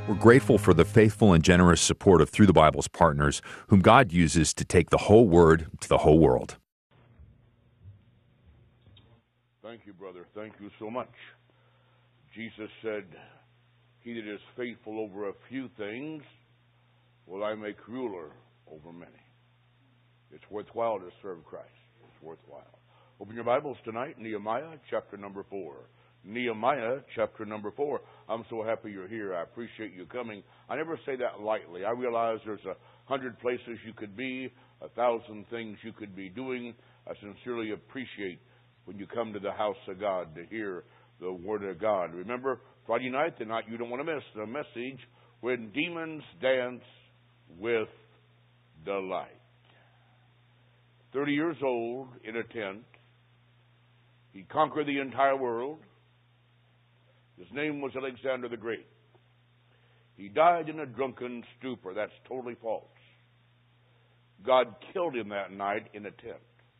We're grateful for the faithful and generous support of Through the Bible's partners, whom God uses to take the whole Word to the whole world. Thank you, brother. Thank you so much. Jesus said, "He that is faithful over a few things will I make ruler over many." It's worthwhile to serve Christ. It's worthwhile. Open your Bibles tonight, Nehemiah chapter number 4. Nehemiah chapter number 4. I'm so happy you're here. I appreciate you coming. I never say that lightly. I realize there's 100 places you could be, 1,000 things you could be doing. I sincerely appreciate when you come to the house of God to hear the Word of God. Remember, Friday night, the night you don't want to miss, the message, When Demons Dance with Delight. 30 years old in a tent. He conquered the entire world. His name was Alexander the Great. He died in a drunken stupor. That's totally false. God killed him that night in a tent.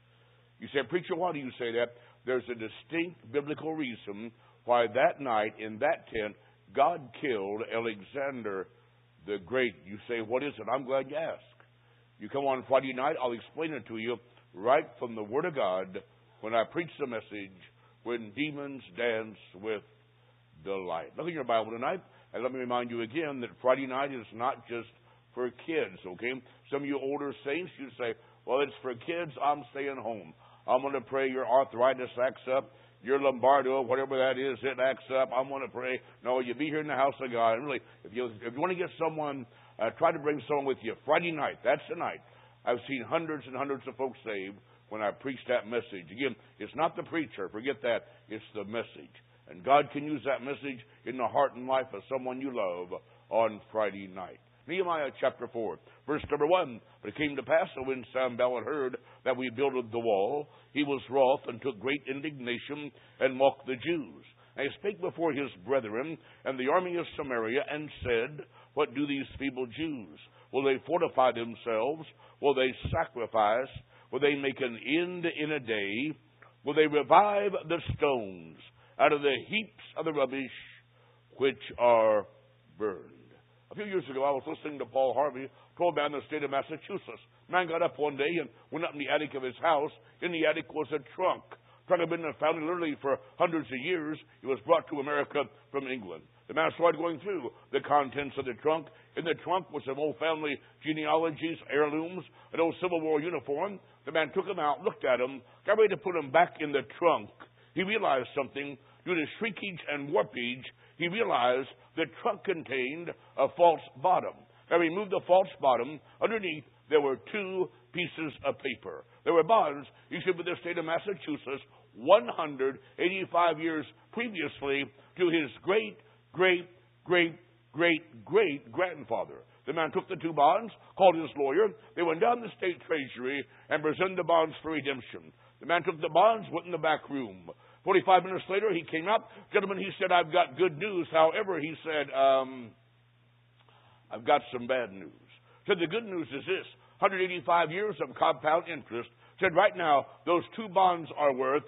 You say, "Preacher, why do you say that?" There's a distinct biblical reason why that night in that tent, God killed Alexander the Great. You say, "What is it?" I'm glad you asked. You come on Friday night, I'll explain it to you right from the Word of God when I preach the message, When Demons Dance with Delight. Look in your Bible tonight, and let me remind you again that Friday night is not just for kids, okay? Some of you older saints, you say, "Well, it's for kids, I'm staying home. I'm going to pray your arthritis acts up, your lumbardo, whatever that is, it acts up. I'm going to pray." No, you be here in the house of God. And really, if you want to get someone, try to bring someone with you. Friday night, that's the night. I've seen hundreds and hundreds of folks saved when I preach that message. Again, it's not the preacher. Forget that. It's the message. And God can use that message in the heart and life of someone you love on Friday night. Nehemiah chapter 4, verse number 1. "But it came to pass that when Sanballat heard that we builded the wall, he was wroth and took great indignation and mocked the Jews. And he spake before his brethren and the army of Samaria and said, What do these feeble Jews? Will they fortify themselves? Will they sacrifice? Will they make an end in a day? Will they revive the stones out of the heaps of the rubbish which are burned?" A few years ago, I was listening to Paul Harvey, told man in the state of Massachusetts. Man got up one day and went up in the attic of his house. In the attic was a trunk. Trunk had been found literally for hundreds of years. It was brought to America from England. The man started going through the contents of the trunk. In the trunk was some old family genealogies, heirlooms, an old Civil War uniform. The man took them out, looked at them, got ready to put them back in the trunk. He realized something. Due to shrinkage and warpage, he realized the trunk contained a false bottom. Now, he removed the false bottom. Underneath, there were two pieces of paper. There were bonds issued by the state of Massachusetts 185 years previously to his great-great-great-great-great-grandfather. The man took the two bonds, called his lawyer. They went down to the state treasury and presented the bonds for redemption. The man took the bonds, went in the back room. 45 minutes later, he came up. "Gentlemen," he said, "I've got good news. However," he said, "I've got some bad news." Said, "The good news is this, 185 years of compound interest." Said, "Right now, those two bonds are worth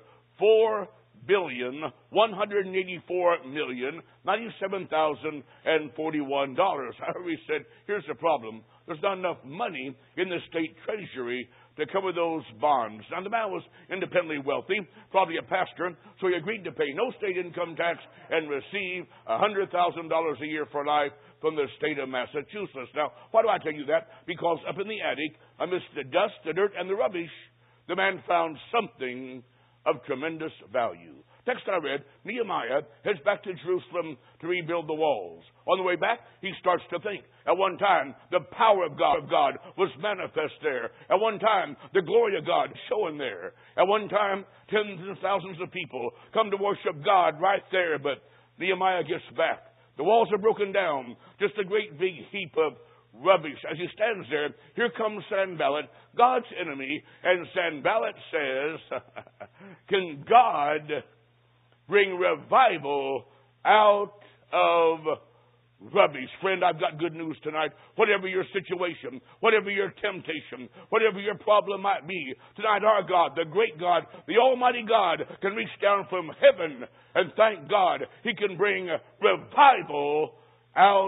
$4,184,097,041. However, he said, "Here's the problem. There's not enough money in the state treasury to cover those bonds." Now, the man was independently wealthy, probably a pastor, so he agreed to pay no state income tax and receive $100,000 a year for life from the state of Massachusetts. Now, why do I tell you that? Because up in the attic, amidst the dust, the dirt, and the rubbish, the man found something of tremendous value. Text I read, Nehemiah heads back to Jerusalem to rebuild the walls. On the way back, he starts to think. At one time, the power of God was manifest there. At one time, the glory of God showing there. At one time, tens and thousands of people come to worship God right there. But Nehemiah gets back. The walls are broken down. Just a great big heap of rubbish. As he stands there, here comes Sanballat, God's enemy. And Sanballat says, "Can God bring revival out of rubbish?" Friend, I've got good news tonight. Whatever your situation, whatever your temptation, whatever your problem might be, tonight our God, the great God, the Almighty God, can reach down from heaven and thank God He can bring revival out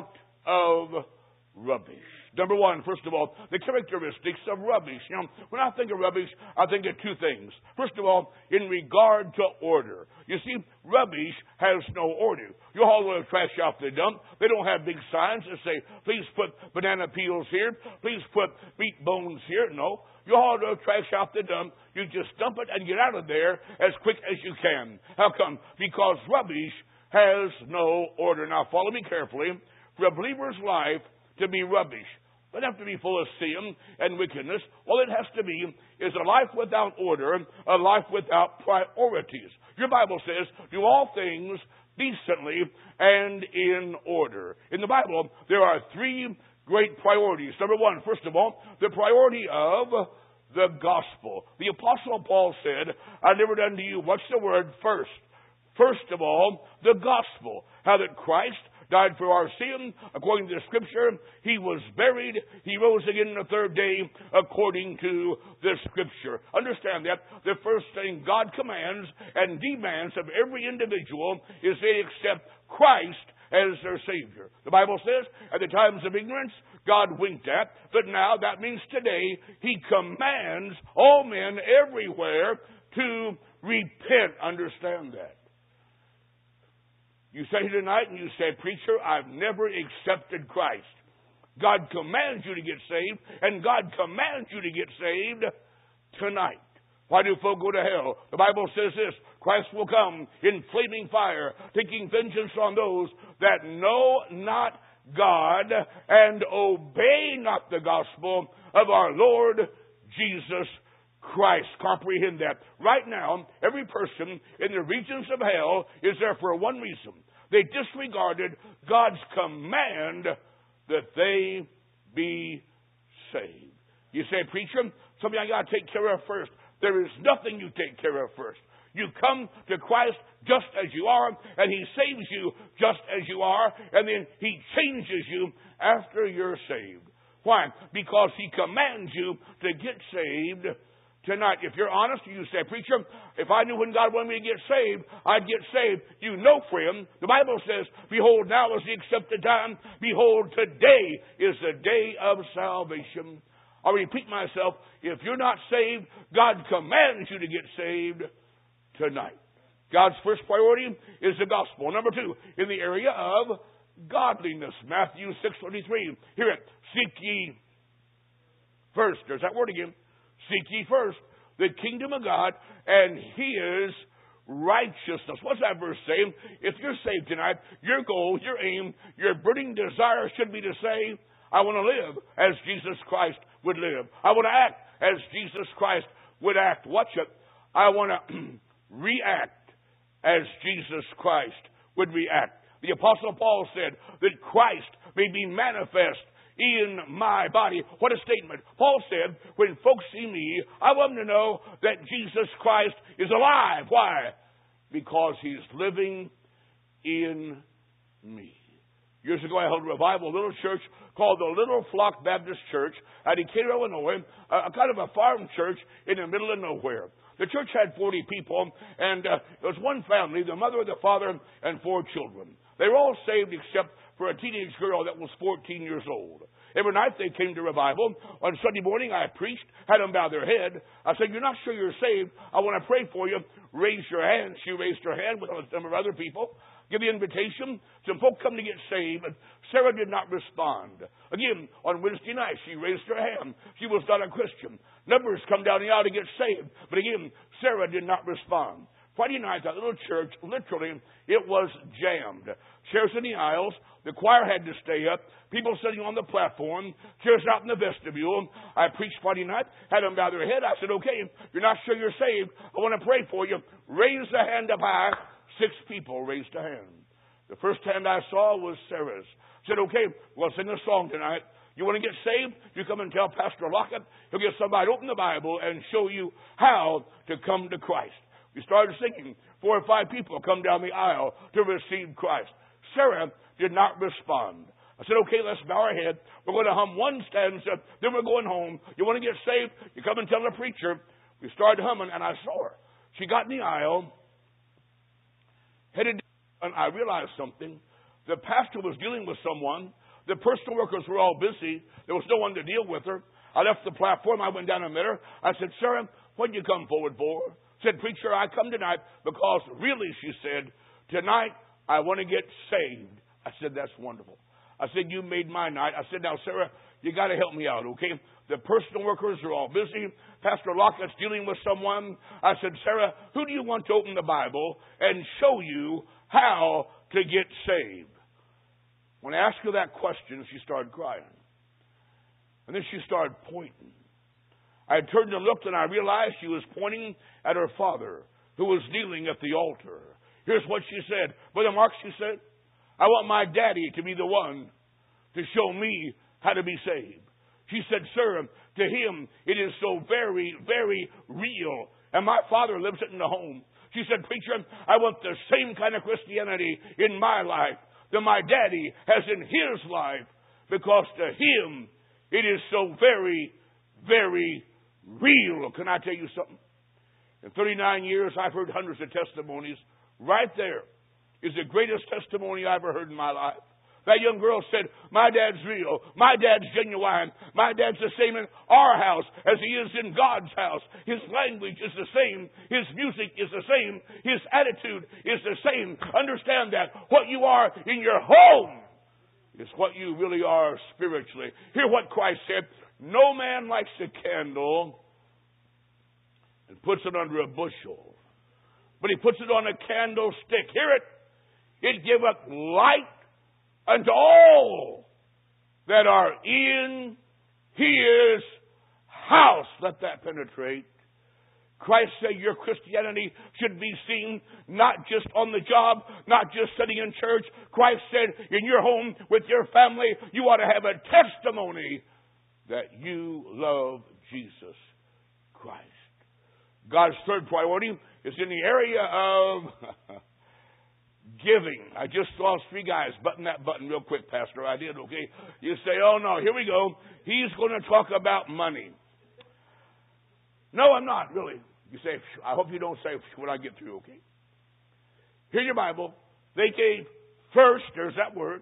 of rubbish. Number one, first of all, the characteristics of rubbish. You know, when I think of rubbish, I think of two things. First of all, in regard to order. You see, rubbish has no order. You haul the trash off the dump. They don't have big signs that say, please put banana peels here. Please put meat bones here. No. You haul the trash off the dump. You just dump it and get out of there as quick as you can. How come? Because rubbish has no order. Now, follow me carefully. For a believer's life to be rubbish, it doesn't have to be full of sin and wickedness. All it has to be is a life without order, a life without priorities. Your Bible says, do all things decently and in order. In the Bible, there are three great priorities. Number one, first of all, the priority of the gospel. The Apostle Paul said, I delivered unto you, what's the word? First. First of all, the gospel. How that Christ died for our sin, according to the Scripture. He was buried. He rose again the third day, according to the Scripture. Understand that the first thing God commands and demands of every individual is they accept Christ as their Savior. The Bible says, at the times of ignorance, God winked at, but now that means today, He commands all men everywhere to repent. Understand that. You say tonight and you say, preacher, I've never accepted Christ. God commands you to get saved, and God commands you to get saved tonight. Why do folk go to hell? The Bible says this, Christ will come in flaming fire, taking vengeance on those that know not God and obey not the gospel of our Lord Jesus Christ. Comprehend that. Right now, every person in the regions of hell is there for one reason. They disregarded God's command that they be saved. You say, preacher, something I got to take care of first. There is nothing you take care of first. You come to Christ just as you are, and He saves you just as you are, and then He changes you after you're saved. Why? Because He commands you to get saved tonight. If you're honest, you say, preacher, if I knew when God wanted me to get saved, I'd get saved. You know, friend, the Bible says, behold, now is the accepted time. Behold, today is the day of salvation. I'll repeat myself. If you're not saved, God commands you to get saved tonight. God's first priority is the gospel. Number two, in the area of godliness. Matthew 6:23. Hear it. Seek ye first. There's that word again. Seek ye first the kingdom of God and His righteousness. What's that verse saying? If you're saved tonight, your goal, your aim, your burning desire should be to say, I want to live as Jesus Christ would live. I want to act as Jesus Christ would act. Watch it. I want to react as Jesus Christ would react. The Apostle Paul said that Christ may be manifest in my body. What a statement. Paul said, when folks see me, I want them to know that Jesus Christ is alive. Why? Because He's living in me. Years ago, I held a revival, a little church called the Little Flock Baptist Church at Decatur, Illinois, a kind of a farm church in the middle of nowhere. The church had 40 people, and there was one family, the mother, the father, and 4 children. They were all saved except for a teenage girl that was 14 years old. Every night they came to revival. On Sunday morning I preached, had them bow their head. I said, you're not sure you're saved. I want to pray for you. Raise your hand. She raised her hand with a number of other people. Give the invitation. Some folk come to get saved. But Sarah did not respond. Again, on Wednesday night she raised her hand. She was not a Christian. Numbers come down the aisle to get saved. But again, Sarah did not respond. Friday night, that little church, literally, it was jammed. Chairs in the aisles. The choir had to stay up. People sitting on the platform. Chairs out in the vestibule. I preached Friday night. Had them bow their head. I said, okay, if you're not sure you're saved, I want to pray for you. Raise the hand up high. 6 people raised a hand. The first hand I saw was Sarah's. I said, okay, we'll sing a song tonight. You want to get saved? You come and tell Pastor Lockett. He'll get somebody to open the Bible and show you how to come to Christ. We started singing. 4 or 5 people come down the aisle to receive Christ. Sarah did not respond. I said, okay, let's bow our head. We're going to hum one stanza, then we're going home. You want to get saved? You come and tell the preacher. We started humming, and I saw her. She got in the aisle, headed, and I realized something. The pastor was dealing with someone The personal workers were all busy. There was no one to deal with her. I left the platform. I went down and met her. I said, Sarah, what did you come forward for? Said, preacher, I come tonight because really, she said, tonight I want to get saved. I said, that's wonderful. I said, you made my night. I said, now, Sarah, you got to help me out, okay? The personal workers are all busy. Pastor Lockett's dealing with someone. I said, Sarah, who do you want to open the Bible and show you how to get saved? When I asked her that question, she started crying. And then she started pointing. I turned and looked, and I realized she was pointing at her father, who was kneeling at the altar. Here's what she said. Brother Mark, she said, I want my daddy to be the one to show me how to be saved. She said, sir, to him it is so very, very real. And my father lives it in the home. She said, preacher, I want the same kind of Christianity in my life that my daddy has in his life, because to him it is so very, very real. Can I tell you something? In 39 years, I've heard hundreds of testimonies. Right there is the greatest testimony I ever heard in my life. That young girl said, my dad's real. My dad's genuine. My dad's the same in our house as he is in God's house. His language is the same. His music is the same. His attitude is the same. Understand that. What you are in your home is what you really are spiritually. Hear what Christ said. No man lights a candle and puts it under a bushel, but he puts it on a candlestick. Hear it. It giveth light unto all that are in his house. Let that penetrate. Christ said your Christianity should be seen not just on the job, not just sitting in church. Christ said in your home with your family, you ought to have a testimony that you love Jesus Christ. God's third priority is in the area of giving. I just saw three guys button that button real quick, Pastor. I did, okay? You say, oh no, here we go. He's going to talk about money. No, I'm not, really. You say, I hope you don't say when I get through, okay? Here's your Bible. They gave first, there's that word.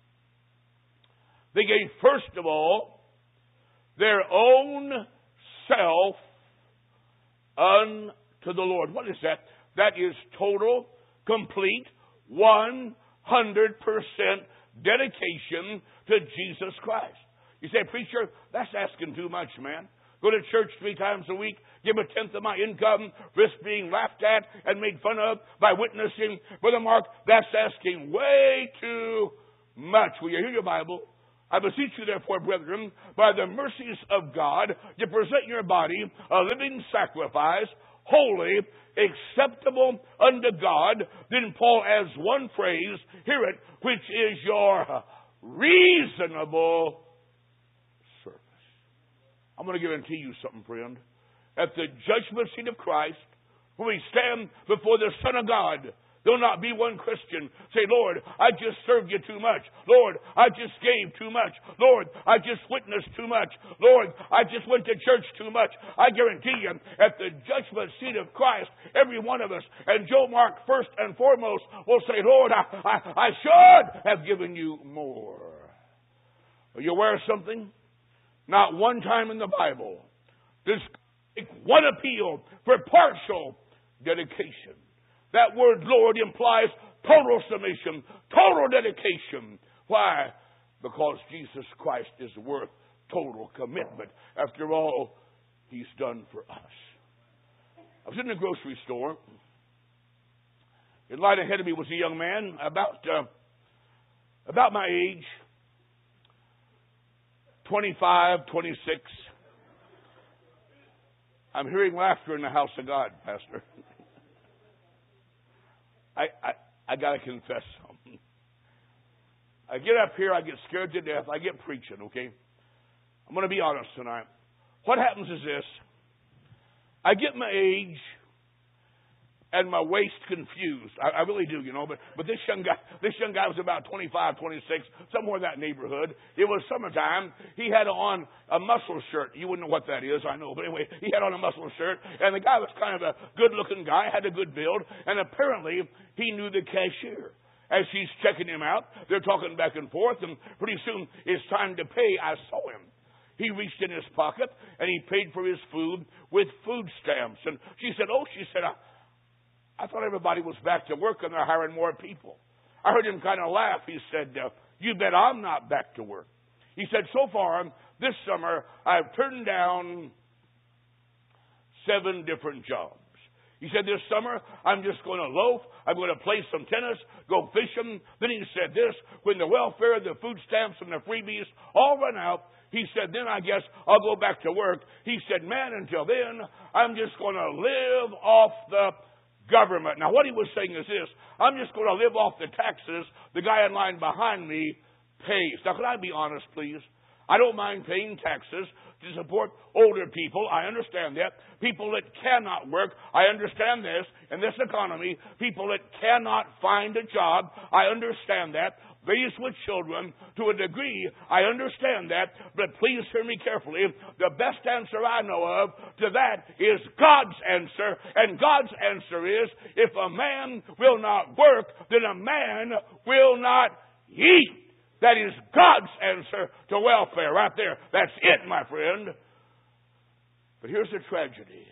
They gave first of all their own self unto the Lord. What is that? That is total, complete, 100% dedication to Jesus Christ. You say, preacher, that's asking too much, man. Go to church 3 times a week, give a tenth of my income, risk being laughed at and made fun of by witnessing. Brother Mark, that's asking way too much. Will you hear your Bible? I beseech you, therefore, brethren, by the mercies of God, to present your body a living sacrifice, holy, acceptable unto God. Then Paul adds one phrase, hear it, which is your reasonable service. I'm going to guarantee you something, friend. At the judgment seat of Christ, when we stand before the Son of God, there'll not be one Christian say, Lord, I just served you too much. Lord, I just gave too much. Lord, I just witnessed too much. Lord, I just went to church too much. I guarantee you, at the judgment seat of Christ, every one of us, and Joe Mark first and foremost, will say, Lord, I should have given you more. Are you aware of something? Not one time in the Bible does make one appeal for partial dedication. That word Lord implies total submission, total dedication. Why? Because Jesus Christ is worth total commitment. After all, He's done for us. I was in the grocery store. In line ahead of me was a young man about my age, 25, 26. I'm hearing laughter in the house of God, Pastor. I got to confess something. I get up here, I get scared to death. I get preaching, okay? I'm going to be honest tonight. What happens is this. I get my age and my waist confused. I really do, you know. But this young guy was about 25, 26, somewhere in that neighborhood. It was summertime. He had on a muscle shirt. You wouldn't know what that is, I know. But anyway, he had on a muscle shirt. And the guy was kind of a good-looking guy, had a good build. And apparently, he knew the cashier. as she's checking him out, they're talking back and forth, and pretty soon it's time to pay. I saw him. He reached in his pocket, and he paid for his food with food stamps. And she said, I thought everybody was back to work and they're hiring more people. I heard him kind of laugh. He said, you bet I'm not back to work. He said, so far, this summer, I've turned down 7 different jobs. He said, this summer, I'm just going to loaf. I'm going to play some tennis, go fishing. Then he said this, when the welfare, the food stamps, and the freebies all run out, he said, then I guess I'll go back to work. He said, man, until then, I'm just going to live off the government. Now, what he was saying is this, I'm just going to live off the taxes the guy in line behind me pays. Now, can I be honest, please? I don't mind paying taxes to support older people. I understand that. People that cannot work, I understand this. In this economy, people that cannot find a job, I understand that. Raised with children, to a degree, I understand that. But please hear me carefully. The best answer I know of to that is God's answer. And God's answer is, if a man will not work, then a man will not eat. That is God's answer to welfare right there. That's it, my friend. But here's the tragedy.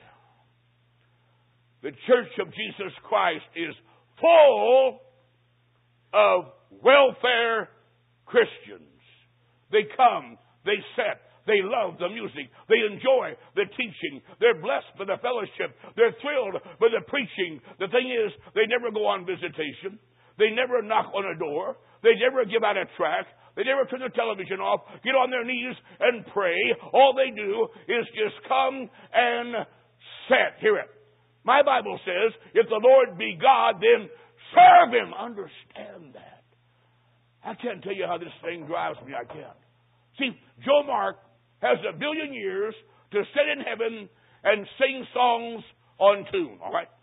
The Church of Jesus Christ is full of welfare Christians. They come, they sit, they love the music, they enjoy the teaching, they're blessed by the fellowship, they're thrilled by the preaching. The thing is, they never go on visitation. They never knock on a door. They never give out a tract. They never turn the television off, get on their knees and pray. All they do is just come and sit. Hear it. My Bible says, if the Lord be God, then serve Him. Understand that. I can't tell you how this thing drives me. I can't. See, Joe Mark has 1 billion years to sit in heaven and sing songs on tune. All right?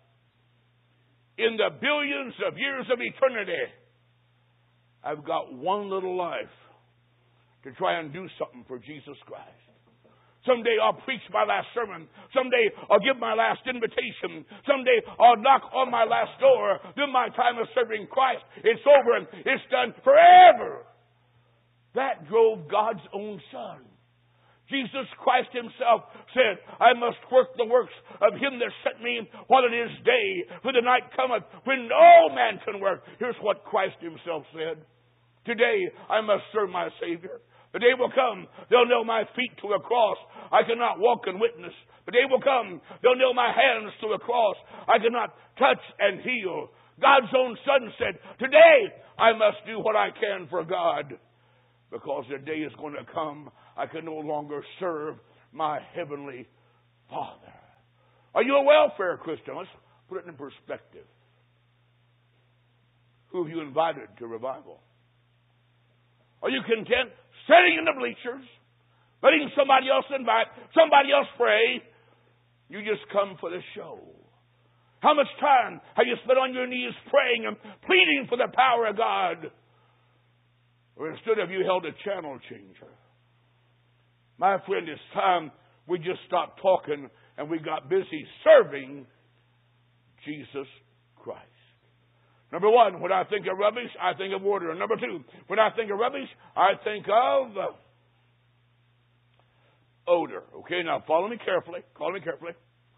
In the billions of years of eternity, I've got one little life to try and do something for Jesus Christ. Someday I'll preach my last sermon. Someday I'll give my last invitation. Someday I'll knock on my last door. Then my time of serving Christ, it's over and it's done forever. That drove God's own Son. Jesus Christ Himself said, I must work the works of Him that sent me while it is day, for the night cometh when no man can work. Here's what Christ Himself said. Today I must serve my Savior. The day will come, they'll nail my feet to a cross. I cannot walk and witness. The day will come, they'll nail my hands to a cross. I cannot touch and heal. God's own Son said, today I must do what I can for God. Because the day is going to come, I can no longer serve my Heavenly Father. Are you a welfare Christian? Let's put it in perspective. Who have you invited to revival? Are you content sitting in the bleachers, letting somebody else invite, somebody else pray? You just come for the show. How much time have you spent on your knees praying and pleading for the power of God? Or instead have you held a channel changer? My friend, it's time we just stopped talking and we got busy serving Jesus Christ. Number one, when I think of rubbish, I think of order. And number two, when I think of rubbish, I think of odor. Okay, now follow me carefully. Follow me carefully.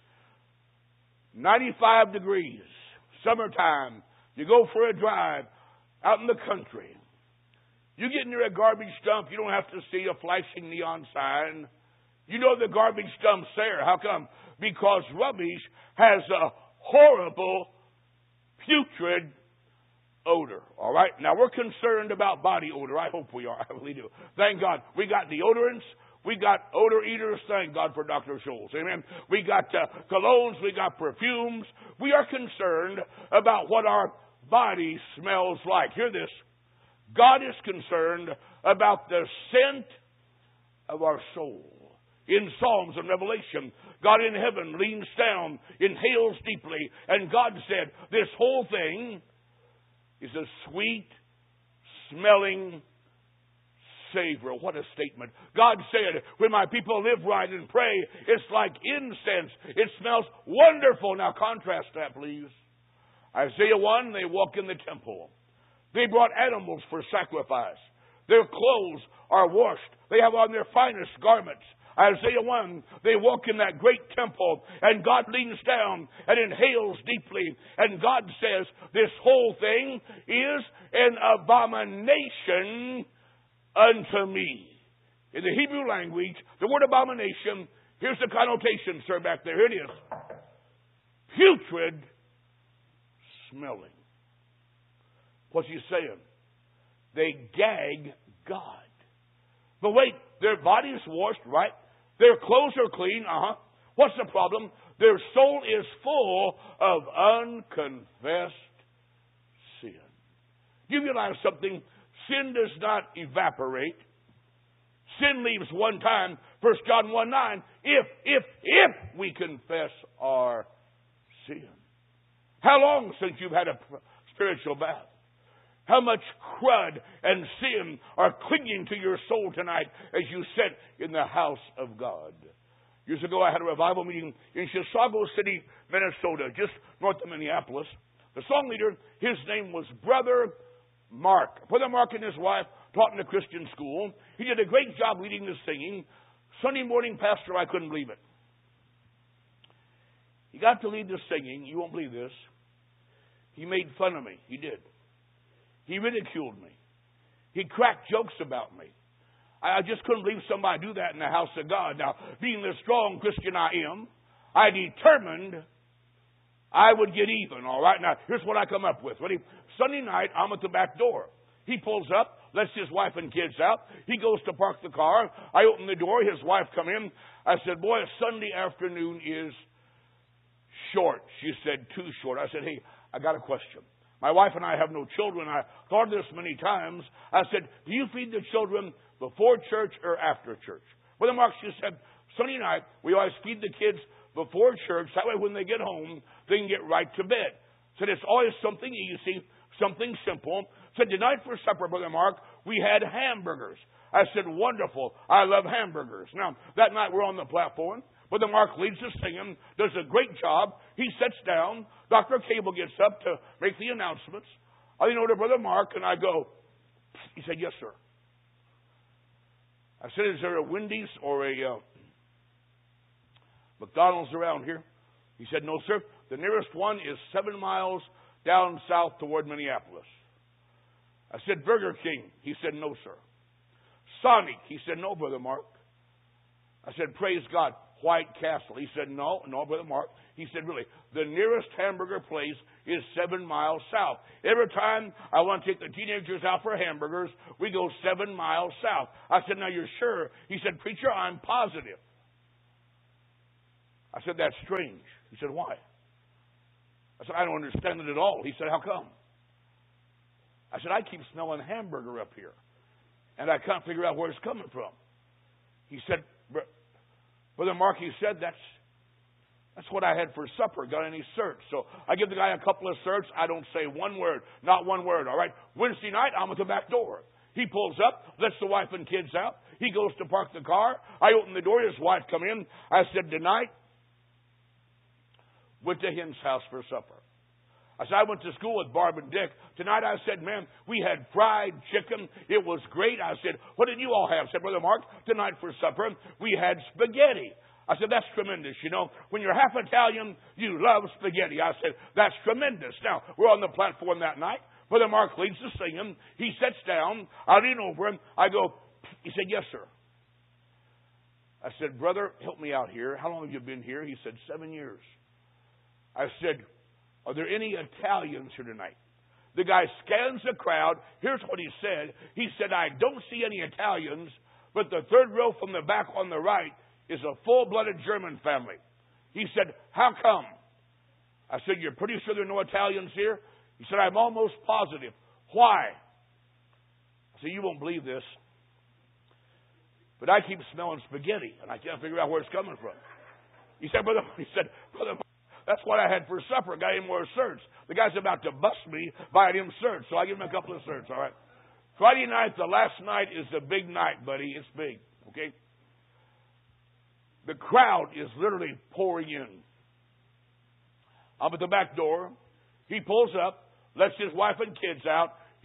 95 degrees, summertime. You go for a drive out in the country. You get near a garbage dump, you don't have to see a flashing neon sign. You know the garbage dump's there. How come? Because rubbish has a horrible, putrid odor. All right? Now, we're concerned about body odor. I hope we are. I really do. Thank God. We got deodorants. We got odor eaters. Thank God for Dr. Scholl's. Amen. We got colognes. We got perfumes. We are concerned about what our body smells like. Hear this. God is concerned about the scent of our soul. In Psalms and Revelation, God in heaven leans down, inhales deeply, and God said, this whole thing is a sweet-smelling savor. What a statement. God said, when my people live right and pray, it's like incense. It smells wonderful. Now contrast that, please. Isaiah 1, they walk in the temple. They brought animals for sacrifice. Their clothes are washed. They have on their finest garments. Isaiah 1, they walk in that great temple, and God leans down and inhales deeply, and God says, this whole thing is an abomination unto me. In the Hebrew language, the word abomination, here's the connotation, sir, back there. Here it is. Putrid smelling. What's he saying? They gag God. But wait, their body's washed, right? Their clothes are clean, What's the problem? Their soul is full of unconfessed sin. Do you realize something? Sin does not evaporate. Sin leaves one time. 1 John 1:9. If we confess our sin. How long since you've had a spiritual bath? How much crud and sin are clinging to your soul tonight as you sit in the house of God? Years ago, I had a revival meeting in Chisago City, Minnesota, just north of Minneapolis. The song leader, his name was Brother Mark. Brother Mark and his wife taught in a Christian school. He did a great job leading the singing. Sunday morning pastor, I couldn't believe it. He got to lead the singing. You won't believe this. He made fun of me. He did. He ridiculed me. He cracked jokes about me. I just couldn't believe somebody do that in the house of God. Now, being the strong Christian I am, I determined I would get even, all right? Now, here's what I come up with. Ready? Sunday night, I'm at the back door. He pulls up, lets his wife and kids out. He goes to park the car. I open the door. His wife come in. I said, boy, Sunday afternoon is short. She said, too short. I said, hey, I got a question. My wife and I have no children. I thought of this many times. I said, do you feed the children before church or after church? Brother Mark, she said, Sunday night, we always feed the kids before church. That way when they get home, they can get right to bed. Said, it's always something easy, something simple. Said, tonight for supper, Brother Mark, we had hamburgers. I said, wonderful. I love hamburgers. Now, that night we're on the platform. Brother Mark leads the singing, does a great job. He sits down. Dr. Cable gets up to make the announcements. I lean over to Brother Mark and I go, he said, yes, sir. I said, is there a Wendy's or a McDonald's around here? He said, no, sir. The nearest one is 7 miles down south toward Minneapolis. I said, Burger King. He said, no, sir. Sonic. He said, no, Brother Mark. I said, praise God. White Castle. He said, no, Brother Mark. He said, really, the nearest hamburger place is 7 miles south. Every time I want to take the teenagers out for hamburgers, we go 7 miles south. I said, now you're sure? He said, preacher, I'm positive. I said, that's strange. He said, why? I said, I don't understand it at all. He said, how come? I said, I keep smelling hamburger up here, and I can't figure out where it's coming from. He said, Brother Mark, he said, that's what I had for supper. Got any certs? So I give the guy a couple of certs. I don't say one word, not one word, all right? Wednesday night, I'm at the back door. He pulls up, lets the wife and kids out. He goes to park the car. I open the door. His wife come in. I said, tonight, went to Hen's house for supper. I said, I went to school with Barb and Dick. Tonight I said, man, we had fried chicken. It was great. I said, what did you all have? I said, Brother Mark, tonight for supper, we had spaghetti. I said, that's tremendous. You know, when you're half Italian, you love spaghetti. I said, that's tremendous. Now, we're on the platform that night. Brother Mark leads the singing. He sits down. I lean over him. I go, he said, yes, sir. I said, brother, help me out here. How long have you been here? He said, 7 years. I said, are there any Italians here tonight? The guy scans the crowd. Here's what he said. He said, I don't see any Italians, but the third row from the back on the right is a full-blooded German family. He said, how come? I said, you're pretty sure there are no Italians here? He said, I'm almost positive. Why? I said, you won't believe this, but I keep smelling spaghetti, and I can't figure out where it's coming from. He said, brother, that's what I had for supper. Got him more certs. The guy's about to bust me buying him certs, so I give him a couple of certs, all right? Friday night, the last night, is the big night, buddy. It's big, okay? The crowd is literally pouring in. I'm at the back door. He pulls up, lets his wife and kids out.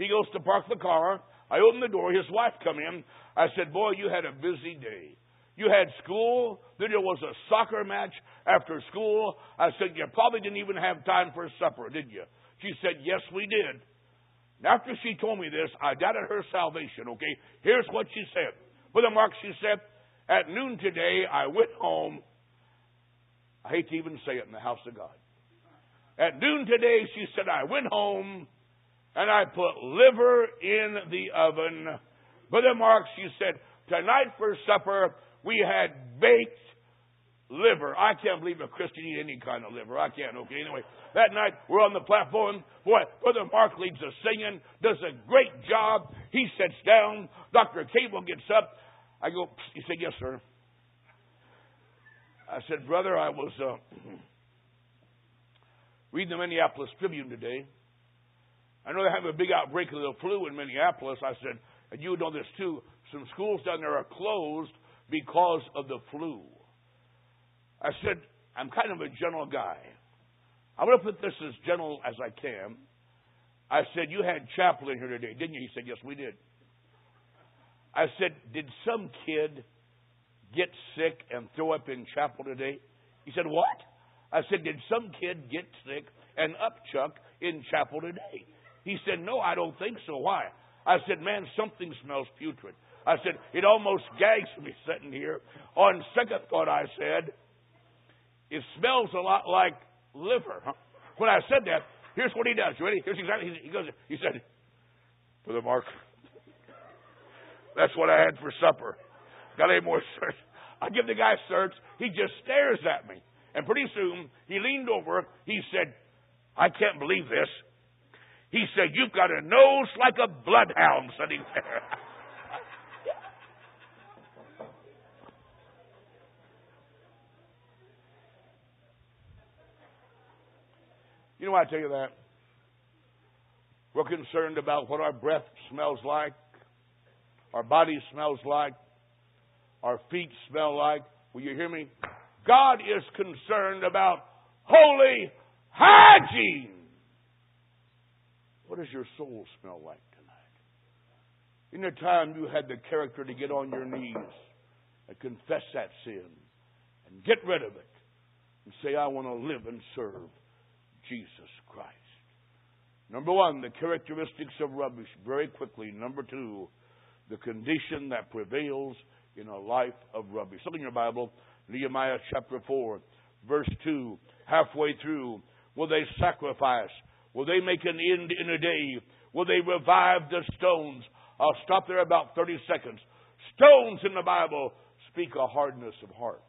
He goes to park the car. I open the door. His wife come in. I said, boy, you had a busy day. You had school. Then there was a soccer match after school. I said, you probably didn't even have time for supper, did you? She said, yes, we did. And after she told me this, I doubted her salvation, okay? Here's what she said. Brother Mark, she said, at noon today, I went home. I hate to even say it in the house of God. At noon today, she said, I went home and I put liver in the oven. Brother Mark, she said, tonight for supper, we had baked liver. I can't believe a Christian eat any kind of liver. I can't, okay? Anyway, that night, we're on the platform. Boy, Brother Mark leads us singing, does a great job. He sits down. Dr. Cable gets up. I go, he said, yes, sir. I said, brother, I was reading the Minneapolis Tribune today. I know they have a big outbreak of the flu in Minneapolis. I said, and you know this too, some schools down there are closed because of the flu. I said, I'm kind of a gentle guy. I'm going to put this as gentle as I can. I said, you had chapel in here today, didn't you? He said, yes, we did. I said, did some kid get sick and throw up in chapel today? He said, what? I said, did some kid get sick and upchuck in chapel today? He said, no, I don't think so. Why? I said, man, something smells putrid. I said, it almost gags me sitting here. On second thought, I said, it smells a lot like liver. Huh? When I said that, here's what he does. You ready? Here's exactly, he said, Brother Mark, that's what I had for supper. Got any more, sir? I give the guy search. He just stares at me. And pretty soon, he leaned over. He said, I can't believe this. He said, you've got a nose like a bloodhound sitting there. You know why I tell you that? We're concerned about what our breath smells like, our body smells like, our feet smell like. Will you hear me? God is concerned about holy hygiene. What does your soul smell like tonight? In the time you had the character to get on your knees and confess that sin and get rid of it and say, I want to live and serve Jesus Christ. Number one, the characteristics of rubbish. Very quickly. Number two, the condition that prevails in a life of rubbish. Look in your Bible, Nehemiah chapter 4, verse 2. Halfway through, will they sacrifice? Will they make an end in a day? Will they revive the stones? I'll stop there about 30 seconds. Stones in the Bible speak a hardness of heart.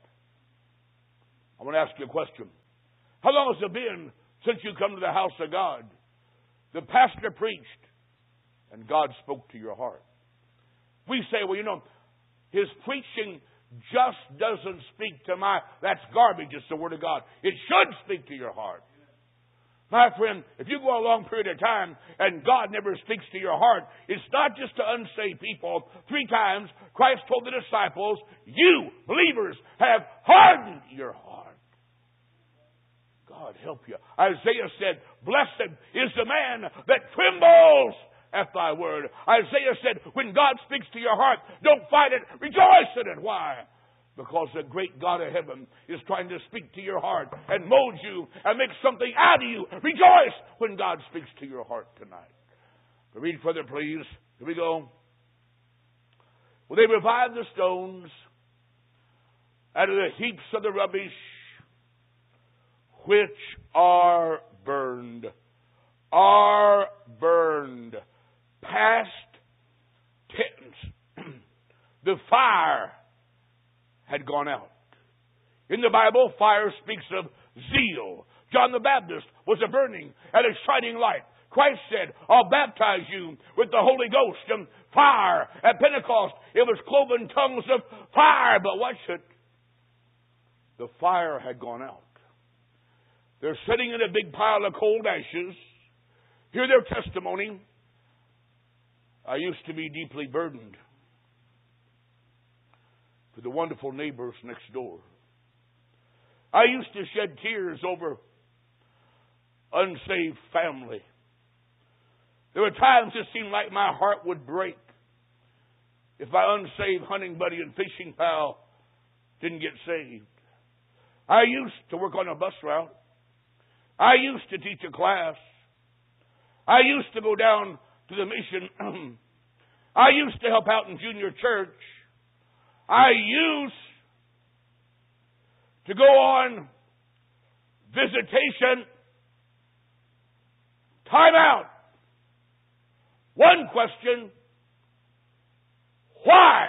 I want to ask you a question. How long has it been since you come to the house of God? The pastor preached and God spoke to your heart. We say, well, you know, his preaching just doesn't speak to that's garbage. It's the Word of God. It should speak to your heart. My friend, if you go a long period of time and God never speaks to your heart, it's not just to unsaved people. 3 times Christ told the disciples, you, believers, have hardened your heart. God help you. Isaiah said, blessed is the man that trembles at thy word. Isaiah said, when God speaks to your heart, don't fight it, rejoice in it. Why? Because the great God of heaven is trying to speak to your heart and mold you and make something out of you. Rejoice when God speaks to your heart tonight. Read further, please. Here we go. Will they revive the stones out of the heaps of the rubbish which are burned? Are burned. Past tense. The fire had gone out. In the Bible, fire speaks of zeal. John the Baptist was a burning and a shining light. Christ said, I'll baptize you with the Holy Ghost and fire. At Pentecost, it was cloven tongues of fire. But watch it. The fire had gone out. They're sitting in a big pile of cold ashes. Hear their testimony. I used to be deeply burdened for the wonderful neighbors next door. I used to shed tears over unsaved family. There were times it seemed like my heart would break if my unsaved hunting buddy and fishing pal didn't get saved. I used to work on a bus route. I used to teach a class. I used to go down to the mission. I used to help out in junior church. I used to go on visitation. Time out. One question. Why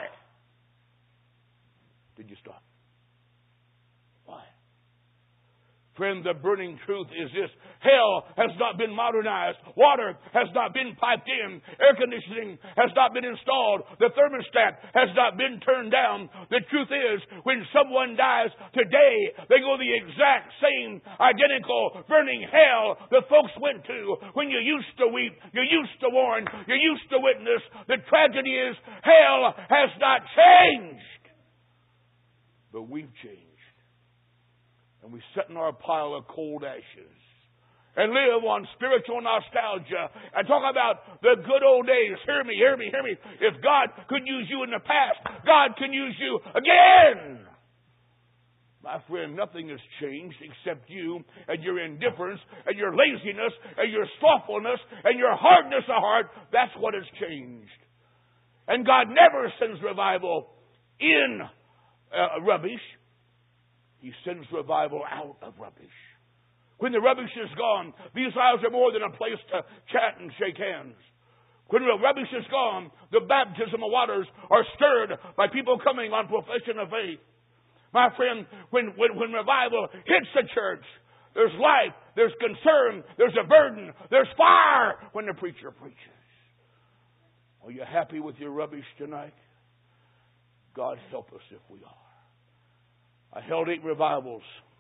did you stop? Why? Friend, the burning truth is this. Hell has not been modernized. Water has not been piped in. Air conditioning has not been installed. The thermostat has not been turned down. The truth is, when someone dies today, they go the exact same, identical, burning hell the folks went to when you used to weep, you used to warn, you used to witness. The tragedy is, hell has not changed. But we've changed. And we sit in our pile of cold ashes and live on spiritual nostalgia and talk about the good old days. Hear me, hear me, hear me. If God could use you in the past, God can use you again. My friend, nothing has changed except you and your indifference and your laziness and your slothfulness and your hardness of heart. That's what has changed. And God never sends revival in rubbish. He sends revival out of rubbish. When the rubbish is gone, these lives are more than a place to chat and shake hands. When the rubbish is gone, the baptism of waters are stirred by people coming on profession of faith. My friend, when revival hits the church, there's life, there's concern, there's a burden, there's fire when the preacher preaches. Are you happy with your rubbish tonight? God help us if we are. I held 8 revivals.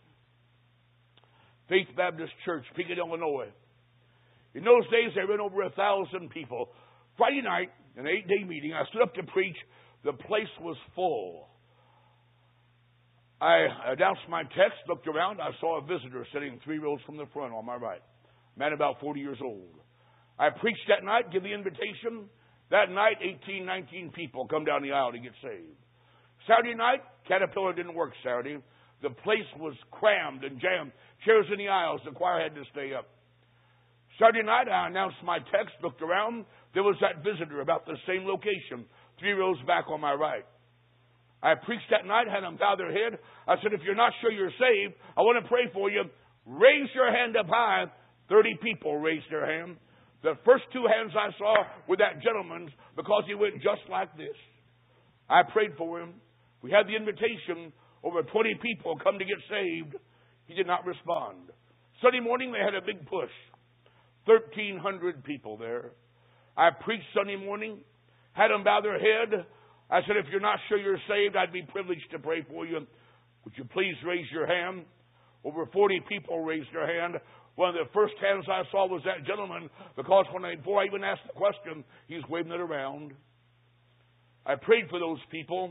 Faith Baptist Church, Pekin, Illinois. In those days, there were over 1,000 people. Friday night, an 8-day meeting, I stood up to preach. The place was full. I announced my text, looked around. I saw a visitor sitting 3 rows from the front on my right. Man about 40 years old. I preached that night, give the invitation. That night, 18, 19 people come down the aisle to get saved. Saturday night, Caterpillar didn't work Saturday. The place was crammed and jammed. Chairs in the aisles. The choir had to stay up. Saturday night, I announced my text, looked around. There was that visitor about the same location, 3 rows back on my right. I preached that night, had them bow their head. I said, if you're not sure you're saved, I want to pray for you. Raise your hand up high. 30 people raised their hand. The first 2 hands I saw were that gentleman's because he went just like this. I prayed for him. We had the invitation. Over 20 people come to get saved. He did not respond. Sunday morning, they had a big push. 1,300 people there. I preached Sunday morning, had them bow their head. I said, if you're not sure you're saved, I'd be privileged to pray for you. Would you please raise your hand? Over 40 people raised their hand. One of the first hands I saw was that gentleman because before I even asked the question, he's waving it around. I prayed for those people.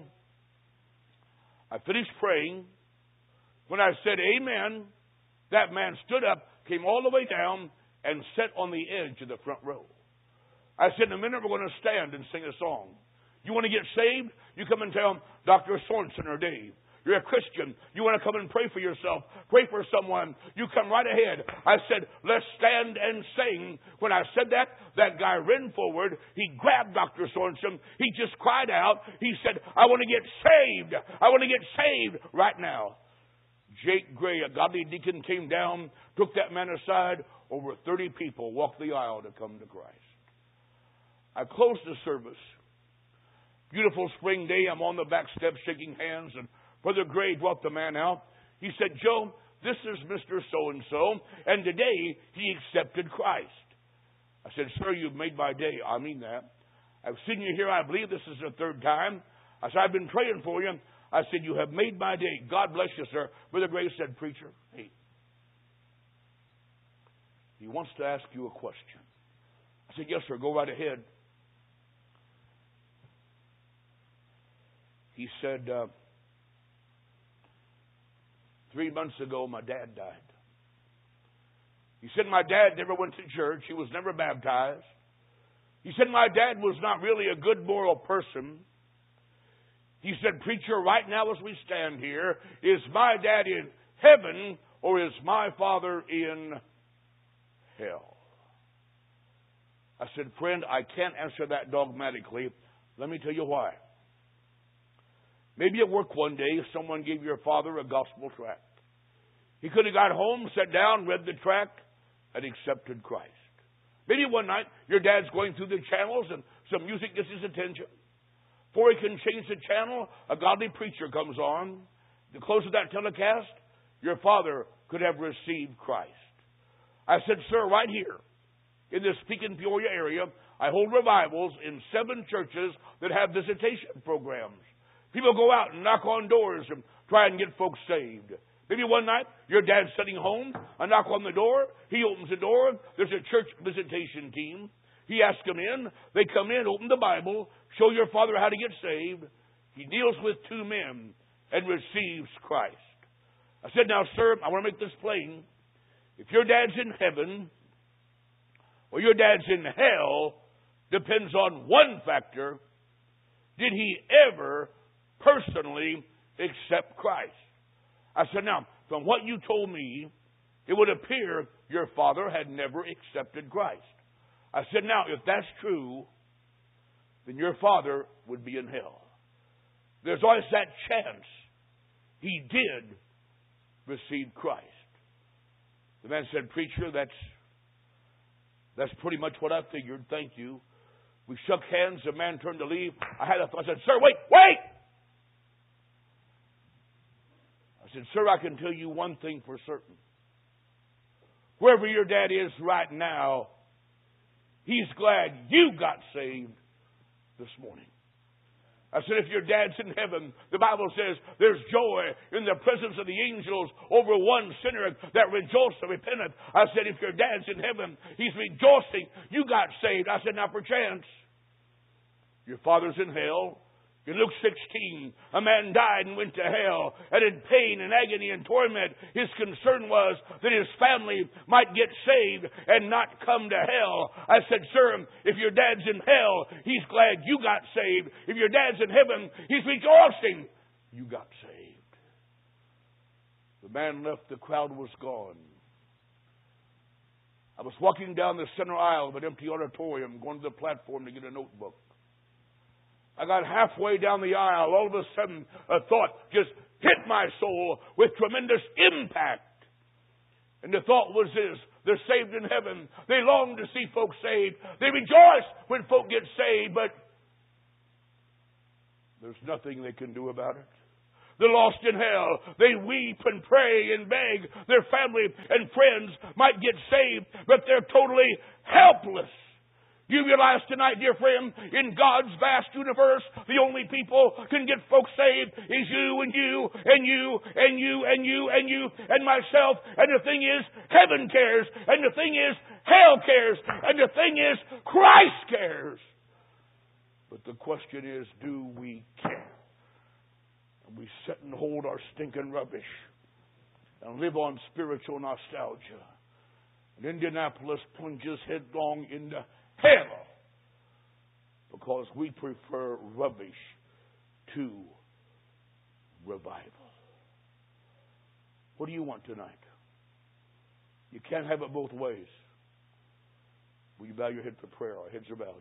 I finished praying. When I said amen, that man stood up, came all the way down, and sat on the edge of the front row. I said, in a minute, we're going to stand and sing a song. You want to get saved? You come and tell Dr. Sorensen or Dave. You're a Christian. You want to come and pray for yourself, pray for someone. You come right ahead. I said, let's stand and sing. When I said that, that guy ran forward. He grabbed Dr. Sorensen. He just cried out. He said, I want to get saved. I want to get saved right now. Jake Gray, a godly deacon, came down, took that man aside. Over 30 people walked the aisle to come to Christ. I closed the service. Beautiful spring day. I'm on the back steps shaking hands, and Brother Gray brought the man out. He said, Joe, this is Mr. So-and-so, and today he accepted Christ. I said, sir, you've made my day. I mean that. I've seen you here. I believe this is the 3rd time. I said, I've been praying for you. I said, you have made my day. God bless you, sir. Brother Gray said, preacher, hey, he wants to ask you a question. I said, yes, sir, go right ahead. He said, 3 months ago, my dad died. He said, my dad never went to church. He was never baptized. He said, my dad was not really a good moral person. He said, preacher, right now as we stand here, is my dad in heaven or is my father in hell? I said, friend, I can't answer that dogmatically. Let me tell you why. Maybe at work one day, someone gave your father a gospel tract. He could have got home, sat down, read the tract, and accepted Christ. Maybe one night, your dad's going through the channels and some music gets his attention. Before he can change the channel, a godly preacher comes on. At the close of that telecast, your father could have received Christ. I said, sir, right here, in this Pekin, Peoria area, I hold revivals in 7 churches that have visitation programs. People go out and knock on doors and try and get folks saved. Maybe one night, your dad's sitting home, I knock on the door, he opens the door, there's a church visitation team. He asks them in, they come in, open the Bible, show your father how to get saved. He deals with 2 men and receives Christ. I said, now, sir, I want to make this plain. If your dad's in heaven or your dad's in hell, depends on one factor. Did he ever personally accept Christ? I said, now, from what you told me, it would appear your father had never accepted Christ. I said, now, if that's true, then your father would be in hell. There's always that chance he did receive Christ. The man said, preacher, that's pretty much what I figured. Thank you. We shook hands. The man turned to leave. I said, sir, wait! I said, sir, I can tell you one thing for certain. Wherever your dad is right now, he's glad you got saved this morning. I said, if your dad's in heaven, the Bible says there's joy in the presence of the angels over one sinner that rejoiced and repented. I said, if your dad's in heaven, he's rejoicing you got saved. I said, now perchance, your father's in hell. In Luke 16, a man died and went to hell, and in pain and agony and torment, his concern was that his family might get saved and not come to hell. I said, sir, if your dad's in hell, he's glad you got saved. If your dad's in heaven, he's rejoicing you got saved. The man left, the crowd was gone. I was walking down the center aisle of an empty auditorium, going to the platform to get a notebook. I got halfway down the aisle. All of a sudden, a thought just hit my soul with tremendous impact. And the thought was this: they're saved in heaven. They long to see folks saved. They rejoice when folk get saved, but there's nothing they can do about it. The lost in hell, they weep and pray and beg their family and friends might get saved, but they're totally helpless. Do you realize tonight, dear friend, in God's vast universe, the only people can get folks saved is you and you and you and you and you and you and myself. And the thing is, heaven cares. And the thing is, hell cares. And the thing is, Christ cares. But the question is, do we care? And we sit and hold our stinking rubbish and live on spiritual nostalgia. And Indianapolis plunges headlong into hell because we prefer rubbish to revival. What do you want tonight? You can't have it both ways. Will you bow your head for prayer? Our heads are bowed.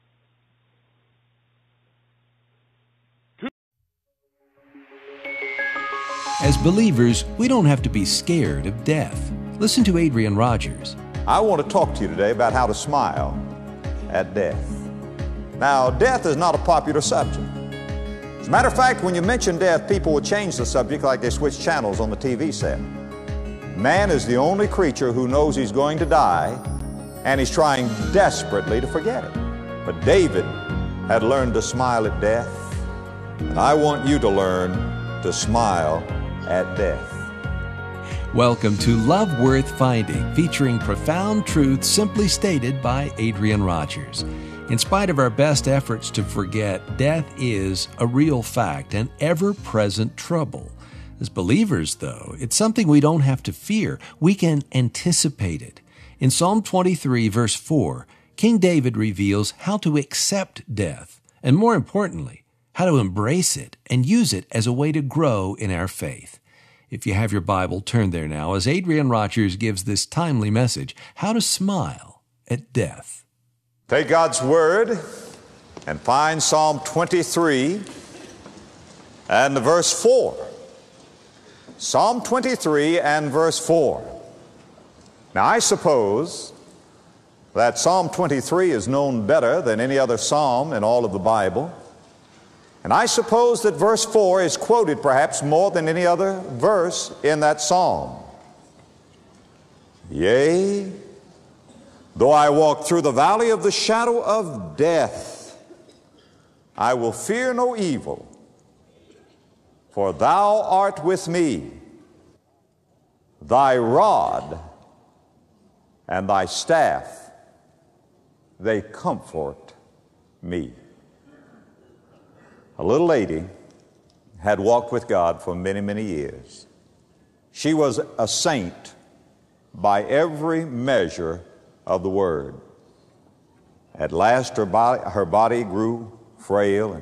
As believers, we don't have to be scared of death. Listen to Adrian Rogers. I want to talk to you today about how to smile at death. Now, death is not a popular subject. As a matter of fact, when you mention death, people will change the subject like they switch channels on the TV set. Man is the only creature who knows he's going to die, and he's trying desperately to forget it. But David had learned to smile at death, and I want you to learn to smile at death. Welcome to Love Worth Finding, featuring profound truths simply stated by Adrian Rogers. In spite of our best efforts to forget, death is a real fact, an ever-present trouble. As believers, though, it's something we don't have to fear. We can anticipate it. In Psalm 23, verse 4, King David reveals how to accept death, and more importantly, how to embrace it and use it as a way to grow in our faith. If you have your Bible, turn there now as Adrian Rogers gives this timely message, How to Smile at Death. Take God's Word and find Psalm 23 and verse 4. Psalm 23 and verse 4. Now, I suppose that Psalm 23 is known better than any other psalm in all of the Bible. And I suppose that verse 4 is quoted perhaps more than any other verse in that psalm. Yea, though I walk through the valley of the shadow of death, I will fear no evil, for thou art with me. Thy rod and thy staff, they comfort me. A little lady had walked with God for many, many years. She was a saint by every measure of the word. At last her body grew frail,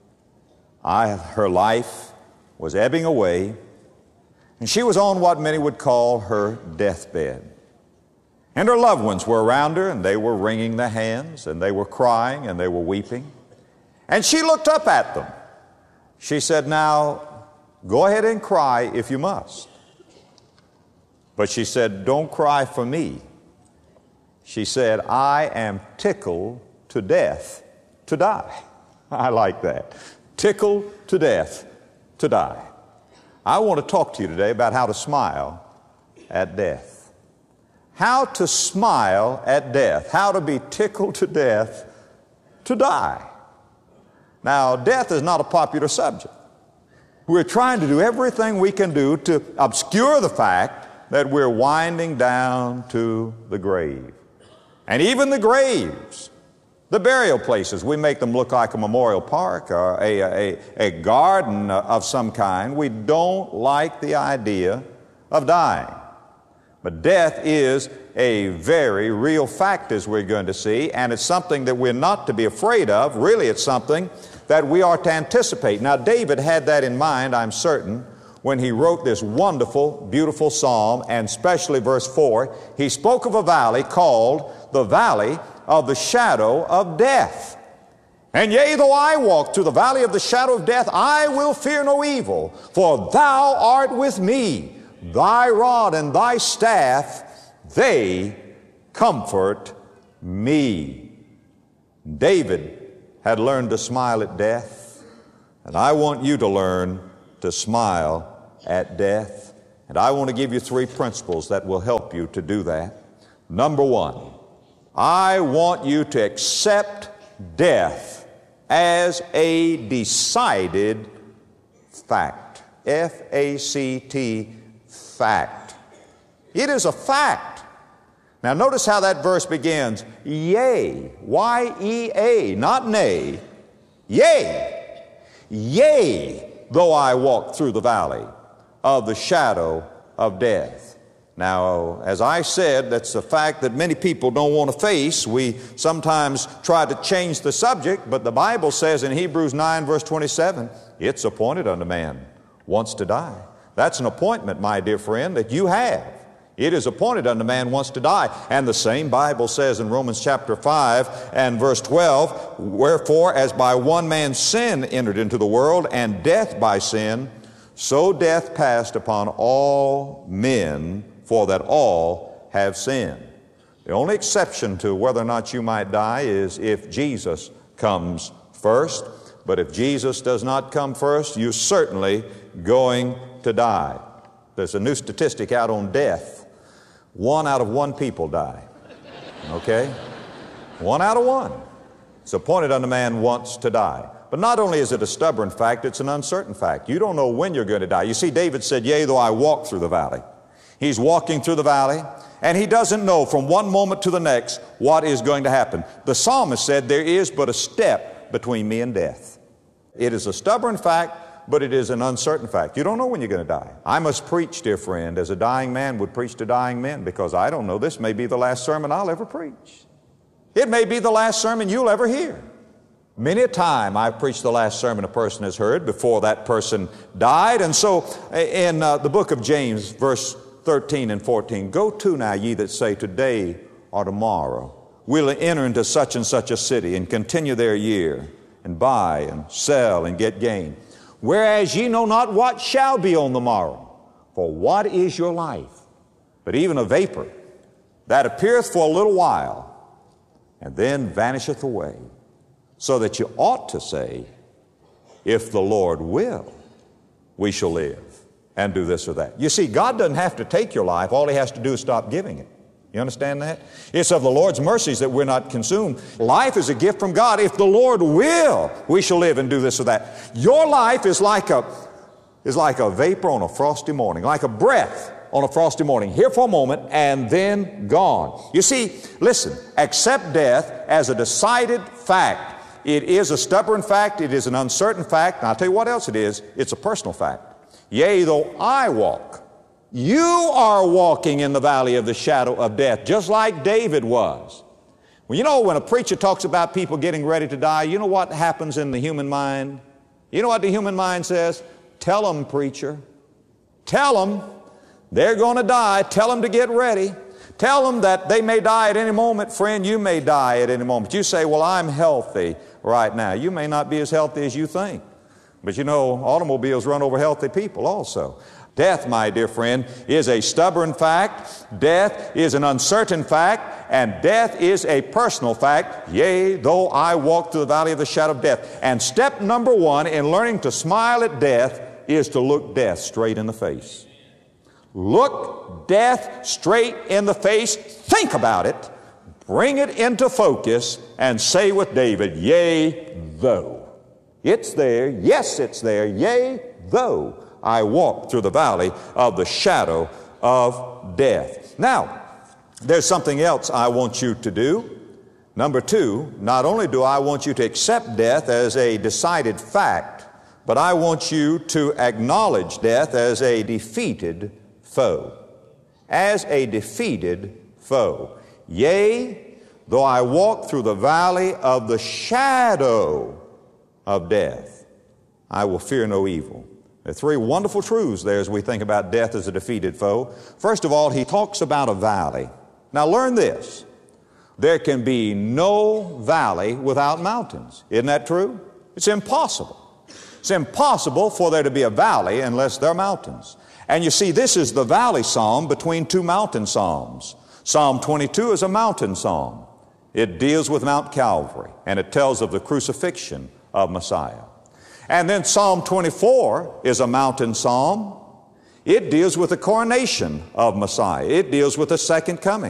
and her life was ebbing away, and she was on what many would call her deathbed. And her loved ones were around her, and they were wringing their hands, and they were crying, and they were weeping. And she looked up at them. She said, now, go ahead and cry if you must. But she said, don't cry for me. She said, I am tickled to death to die. I like that. Tickled to death to die. I want to talk to you today about how to smile at death. How to smile at death. How to be tickled to death to die. Now, death is not a popular subject. We're trying to do everything we can do to obscure the fact that we're winding down to the grave. And even the graves, the burial places, we make them look like a memorial park or a garden of some kind. We don't like the idea of dying. But death is a very real fact, as we're going to see, and it's something that we're not to be afraid of. Really, it's something that we are to anticipate. Now, David had that in mind, I'm certain, when he wrote this wonderful, beautiful psalm, and especially verse 4. He spoke of a valley called the valley of the shadow of death. And yea, though I walk through the valley of the shadow of death, I will fear no evil, for thou art with me. Thy rod and thy staff, they comfort me. David had learned to smile at death, and I want you to learn to smile at death. And I want to give you 3 principles that will help you to do that. Number 1, I want you to accept death as a decided fact. F-A-C-T, fact. It is a fact. Now notice how that verse begins. Yea, Y-E-A, not nay. Yea, yea, though I walk through the valley of the shadow of death. Now, as I said, that's a fact that many people don't want to face. We sometimes try to change the subject, but the Bible says in Hebrews 9, verse 27, it's appointed unto man once to die. That's an appointment, my dear friend, that you have. It is appointed unto man once to die. And the same Bible says in Romans chapter 5 and verse 12, wherefore as by one man's sin entered into the world, and death by sin, so death passed upon all men, for that all have sinned. The only exception to whether or not you might die is if Jesus comes first. But if Jesus does not come first, you're certainly going to die. There's a new statistic out on death. 1 out of 1 people die. Okay? 1 out of 1. It's appointed unto man once to die. But not only is it a stubborn fact, it's an uncertain fact. You don't know when you're going to die. You see, David said, yea, though I walk through the valley. He's walking through the valley, and he doesn't know from one moment to the next what is going to happen. The psalmist said, there is but a step between me and death. It is a stubborn fact, but it is an uncertain fact. You don't know when you're going to die. I must preach, dear friend, as a dying man would preach to dying men, because I don't know, this may be the last sermon I'll ever preach. It may be the last sermon you'll ever hear. Many a time I've preached the last sermon a person has heard before that person died. And so in the book of James, verse 13 and 14, go to now, ye that say, today or tomorrow we'll enter into such and such a city and continue there a year and buy and sell and get gain. Whereas ye know not what shall be on the morrow. For what is your life? But even a vapor that appeareth for a little while and then vanisheth away. So that you ought to say, if the Lord will, we shall live and do this or that. You see, God doesn't have to take your life. All He has to do is stop giving it. You understand that? It's of the Lord's mercies that we're not consumed. Life is a gift from God. If the Lord will, we shall live and do this or that. Your life is like a vapor on a frosty morning, like a breath on a frosty morning, here for a moment and then gone. You see, listen, accept death as a decided fact. It is a stubborn fact. It is an uncertain fact. And I'll tell you what else it is. It's a personal fact. Yea, though I walk, you are walking in the valley of the shadow of death, just like David was. Well, you know, when a preacher talks about people getting ready to die, you know what happens in the human mind? You know what the human mind says? Tell them, preacher. Tell them they're going to die. Tell them to get ready. Tell them that they may die at any moment. Friend, you may die at any moment. You say, well, I'm healthy right now. You may not be as healthy as you think. But you know, automobiles run over healthy people also. Death, my dear friend, is a stubborn fact. Death is an uncertain fact. And death is a personal fact. Yea, though I walk through the valley of the shadow of death. And step number one in learning to smile at death is to look death straight in the face. Look death straight in the face. Think about it. Bring it into focus and say with David, yea, though. It's there. Yes, it's there. Yea, though I walk through the valley of the shadow of death. Now, there's something else I want you to do. Number two, not only do I want you to accept death as a decided fact, but I want you to acknowledge death as a defeated foe. As a defeated foe. Yea, though I walk through the valley of the shadow of death, I will fear no evil. There are three wonderful truths there as we think about death as a defeated foe. First of all, he talks about a valley. Now learn this. There can be no valley without mountains. Isn't that true? It's impossible. It's impossible for there to be a valley unless there are mountains. And you see, this is the valley psalm between two mountain psalms. Psalm 22 is a mountain psalm. It deals with Mount Calvary, and it tells of the crucifixion of Messiah. And then Psalm 24 is a mountain psalm. It deals with the coronation of Messiah. It deals with the second coming.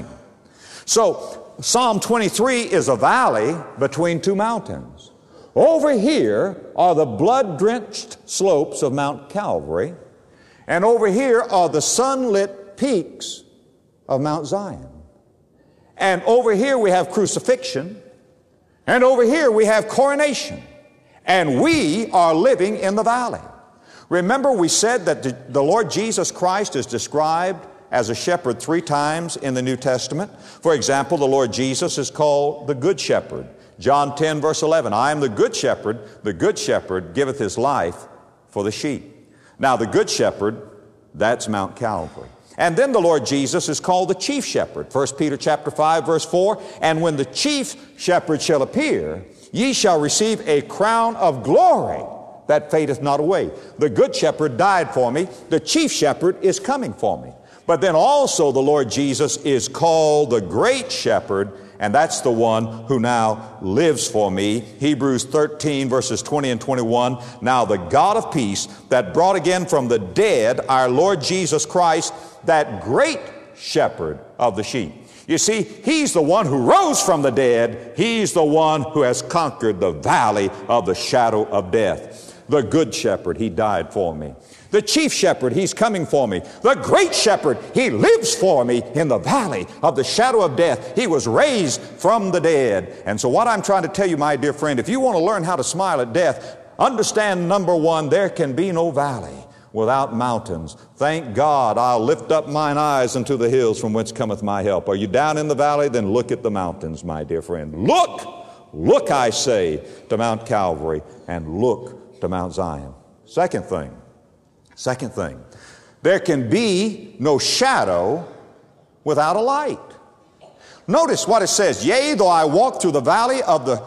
So Psalm 23 is a valley between two mountains. Over here are the blood-drenched slopes of Mount Calvary, and over here are the sunlit peaks of Mount Zion. And over here we have crucifixion, and over here we have coronation. And we are living in the valley. Remember, we said that the Lord Jesus Christ is described as a shepherd 3 times in the New Testament. For example, the Lord Jesus is called the Good Shepherd. John 10, verse 11, I am the good shepherd giveth his life for the sheep. Now, the Good Shepherd, that's Mount Calvary. And then the Lord Jesus is called the chief shepherd. 1 Peter chapter 5, verse 4, and when the chief shepherd shall appear, ye shall receive a crown of glory that fadeth not away. The good shepherd died for me. The chief shepherd is coming for me. But then also the Lord Jesus is called the great shepherd, and that's the one who now lives for me. Hebrews 13 verses 20 and 21. Now the God of peace that brought again from the dead our Lord Jesus Christ, that great shepherd of the sheep. You see, He's the one who rose from the dead. He's the one who has conquered the valley of the shadow of death. The good shepherd, He died for me. The chief shepherd, He's coming for me. The great shepherd, He lives for me in the valley of the shadow of death. He was raised from the dead. And so what I'm trying to tell you, my dear friend, if you want to learn how to smile at death, understand, number one, there can be no valley without mountains. Thank God I'll lift up mine eyes unto the hills from whence cometh my help. Are you down in the valley? Then look at the mountains, my dear friend. Look, I say, to Mount Calvary, and look to Mount Zion. Second thing, there can be no shadow without a light. Notice what it says, yea, though I walk through the valley of the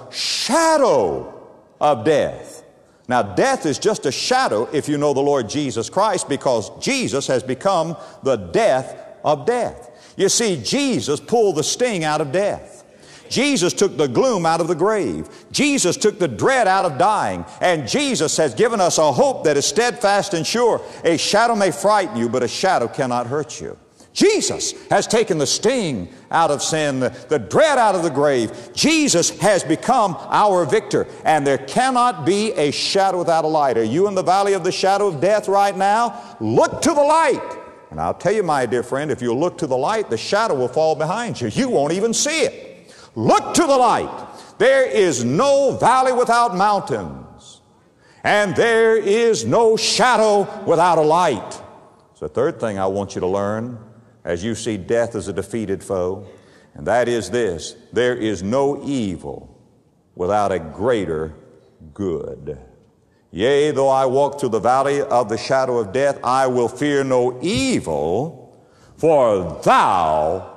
shadow of death. Now, death is just a shadow if you know the Lord Jesus Christ, because Jesus has become the death of death. You see, Jesus pulled the sting out of death. Jesus took the gloom out of the grave. Jesus took the dread out of dying. And Jesus has given us a hope that is steadfast and sure. A shadow may frighten you, but a shadow cannot hurt you. Jesus has taken the sting out of sin, the dread out of the grave. Jesus has become our victor, and there cannot be a shadow without a light. Are you in the valley of the shadow of death right now? Look to the light. And I'll tell you, my dear friend, if you look to the light, the shadow will fall behind you. You won't even see it. Look to the light. There is no valley without mountains, and there is no shadow without a light. So the third thing I want you to learn as you see death as a defeated foe, and that is this: there is no evil without a greater good. Yea, though I walk through the valley of the shadow of death, I will fear no evil, for thou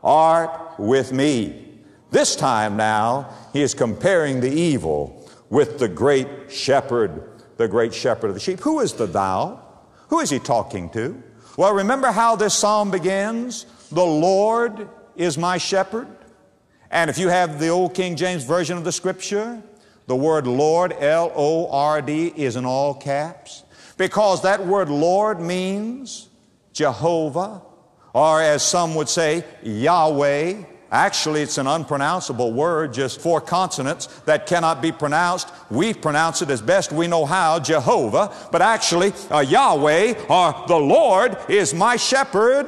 art with me. This time now, he is comparing the evil with the great shepherd of the sheep. Who is the thou? Who is he talking to? Well, remember how this psalm begins? The Lord is my shepherd. And if you have the old King James Version of the Scripture, the word Lord, L-O-R-D, is in all caps, because that word Lord means Jehovah, or as some would say, Yahweh. Actually, it's an unpronounceable word, just 4 consonants that cannot be pronounced. We pronounce it as best we know how, Jehovah, but actually Yahweh, or the Lord, is my shepherd.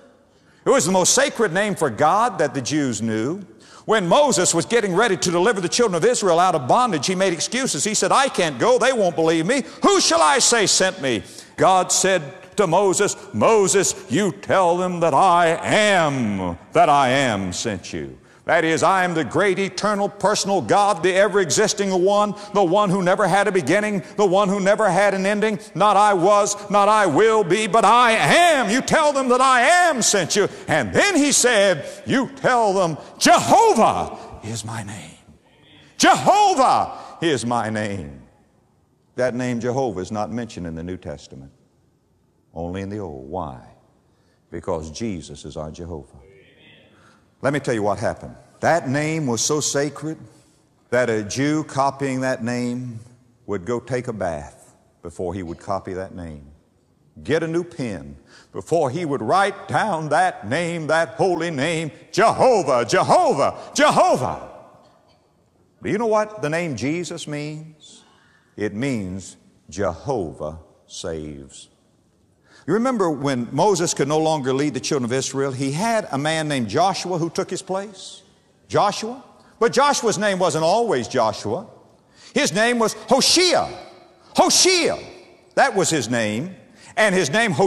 It was the most sacred name for God that the Jews knew. When Moses was getting ready to deliver the children of Israel out of bondage, he made excuses. He said, I can't go, they won't believe me. Who shall I say sent me? God said to Moses, Moses, you tell them that I am sent you. That is, I am the great, eternal, personal God, the ever-existing one, the one who never had a beginning, the one who never had an ending. Not I was, not I will be, but I am. You tell them that I am sent you. And then he said, you tell them, Jehovah is my name. Jehovah is my name. That name Jehovah is not mentioned in the New Testament, only in the Old. Why? Because Jesus is our Jehovah. Let me tell you what happened. That name was so sacred that a Jew copying that name would go take a bath before he would copy that name. Get a new pen before he would write down that name, that holy name, Jehovah, Jehovah, Jehovah. Do you know what the name Jesus means? It means Jehovah saves. You remember when Moses could no longer lead the children of Israel, he had a man named Joshua who took his place. Joshua. But Joshua's name wasn't always Joshua. His name was Hoshea. Hoshea. That was his name. And his name